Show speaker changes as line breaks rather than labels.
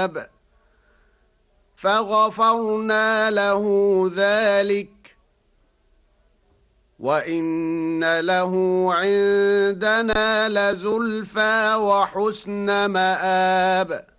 أناب فغفرنا له ذلك وإن له عندنا لزلفى وحسن مآب